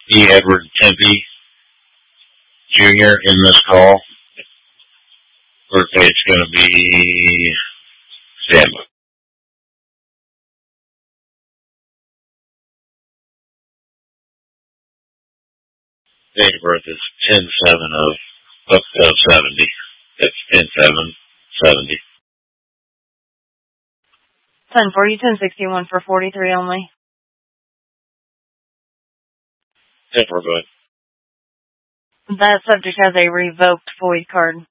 E. Edward Tempe Jr. in this call. Birthday's going to be December. Date of birth is 10/7 of 70. That's 10/7/70. 1040, 1061 for 43 only. Yeah, we're good. That subject has a revoked void card.